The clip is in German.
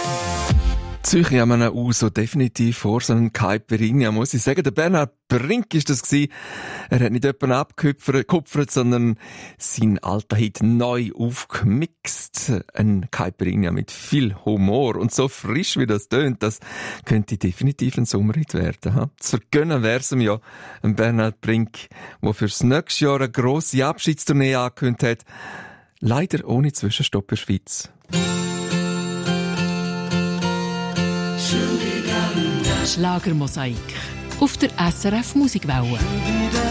Zürich haben wir auch so definitiv vor so einem Caipirinha, muss ich sagen. Der Bernhard Brink ist das gewesen. Er hat nicht jemanden abgekupfert, sondern seinen alten Hit neu aufgemixt. Ein Caipirinha mit viel Humor. Und so frisch, wie das tönt, das könnte definitiv ein Sommerhit werden. Ha? Zu vergönnen wär's ihm ja, ein Bernhard Brink, der fürs nächste Jahr eine grosse Abschiedstournee angekündigt hat. Leider ohne Zwischenstopp in der Schweiz. Schlagermosaik auf der SRF Musikwelle.